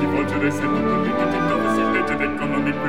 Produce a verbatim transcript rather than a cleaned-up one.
si volgere se non colleghi dove si legge del economico